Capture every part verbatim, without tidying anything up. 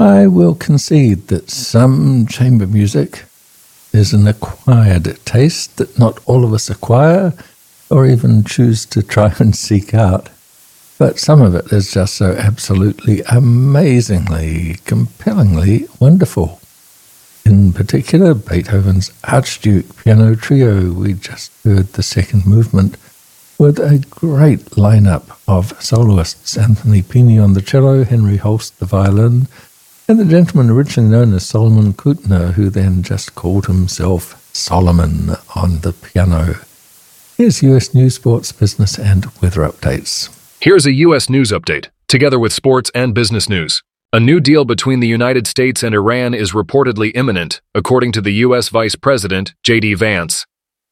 I will concede that some chamber music is an acquired taste that not all of us acquire or even choose to try and seek out. But some of it is just so absolutely, amazingly, compellingly wonderful. In particular, Beethoven's Archduke Piano Trio. We just heard the second movement with a great lineup of soloists: Anthony Pini on the cello, Henry Holst the violin, and the gentleman originally known as Solomon Kuttner, who then just called himself Solomon on the piano. Here's U S news, sports, business, and weather updates. Here's a U S news update, together with sports and business news. A new deal between the United States and Iran is reportedly imminent, according to the U S Vice President, J D Vance.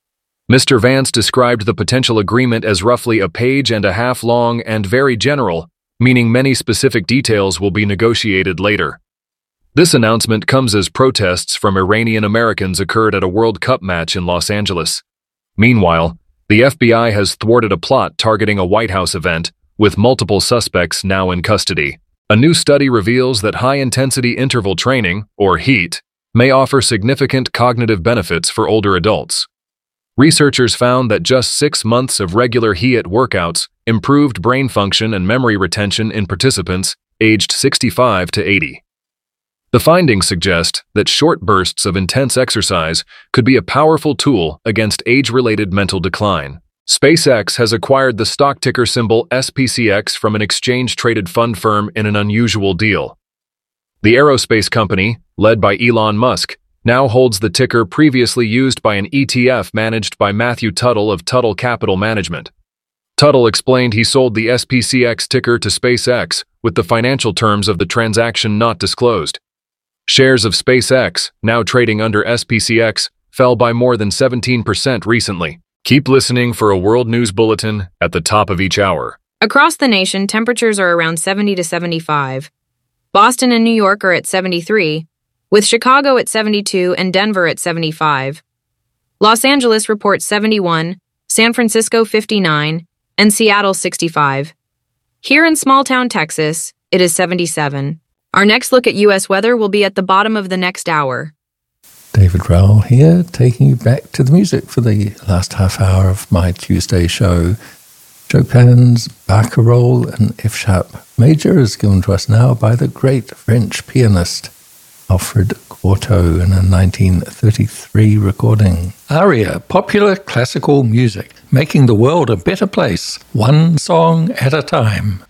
Mister Vance described the potential agreement as roughly a page and a half long and very general, meaning many specific details will be negotiated later. This announcement comes as protests from Iranian Americans occurred at a World Cup match in Los Angeles. Meanwhile, the F B I has thwarted a plot targeting a White House event, with multiple suspects now in custody. A new study reveals that high-intensity interval training, or HIIT, may offer significant cognitive benefits for older adults. Researchers found that just six months of regular HIIT workouts improved brain function and memory retention in participants aged sixty-five to eighty. The findings suggest that short bursts of intense exercise could be a powerful tool against age-related mental decline. SpaceX has acquired the stock ticker symbol S P C X from an exchange-traded fund firm in an unusual deal. The aerospace company, led by Elon Musk, now holds the ticker previously used by an E T F managed by Matthew Tuttle of Tuttle Capital Management. Tuttle explained he sold the S P C X ticker to SpaceX, with the financial terms of the transaction not disclosed. Shares of SpaceX, now trading under S P C X, fell by more than seventeen percent recently. Keep listening for a world news bulletin at the top of each hour. Across the nation, temperatures are around seventy to seventy-five. Boston and New York are at seventy-three, with Chicago at seventy-two and Denver at seventy-five. Los Angeles reports seventy-one, San Francisco fifty-nine, and Seattle sixty-five. Here in small-town Texas, it is seventy-seven. Our next look at U S weather will be at the bottom of the next hour. David Rowell here, taking you back to the music for the last half hour of my Tuesday show. Chopin's Barcarolle in F-sharp major is given to us now by the great French pianist Alfred Cortot in a nineteen thirty-three recording. Aria, popular classical music, making the world a better place, one song at a time.